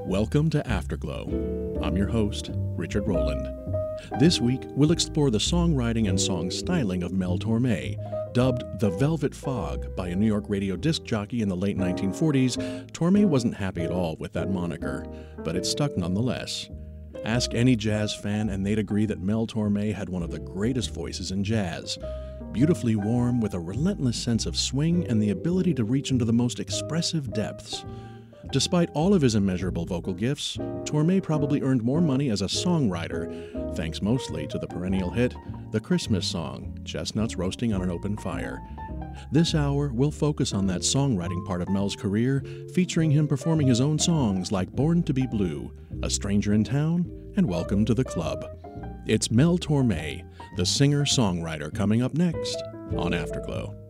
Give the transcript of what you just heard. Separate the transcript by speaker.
Speaker 1: Welcome to Afterglow. I'm your host, Richard Rowland. This week, we'll explore the songwriting and song styling of Mel Torme. Dubbed the Velvet Fog by a New York radio disc jockey in the late 1940s, Torme wasn't happy at all with that moniker, but it stuck nonetheless. Ask any jazz fan and they'd agree that Mel Torme had one of the greatest voices in jazz. Beautifully warm, with a relentless sense of swing and the ability to reach into the most expressive depths. Despite all of his immeasurable vocal gifts, Torme probably earned more money as a songwriter, thanks mostly to the perennial hit, the Christmas song, Chestnuts Roasting on an Open Fire. This hour, we'll focus on that songwriting part of Mel's career, featuring him performing his own songs like Born to be Blue, A Stranger in Town, and Welcome to the Club. It's Mel Torme, the singer-songwriter, coming up next on Afterglow.